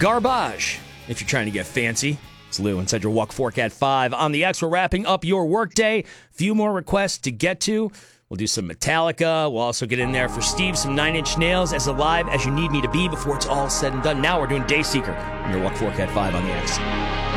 garbage if you're trying to get fancy. It's Lou inside your Walk Fork at 5 on the X. We're wrapping up your workday. Few more requests to get to. We'll do some Metallica. We'll also get in there for Steve, some Nine Inch Nails, as alive as you need me to be before it's all said and done. Now we're doing Dayseeker on your Walk Fork at 5 on the X.